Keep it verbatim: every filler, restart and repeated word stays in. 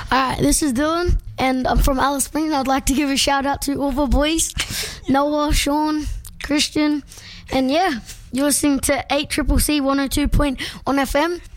Alright, this is Dylan, and I'm from Alice Springs. I'd like to give a shout out to all the boys, Noah, Sean, Christian, and yeah, you're listening to eight C C C one oh two point one F M.